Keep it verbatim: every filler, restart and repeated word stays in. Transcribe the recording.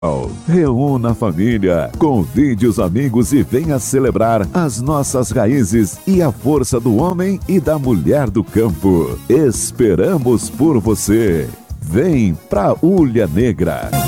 Reúna a família, convide os amigos e venha celebrar as nossas raízes e a força do homem e da mulher do campo. Esperamos por você. Vem pra Hulha Negra.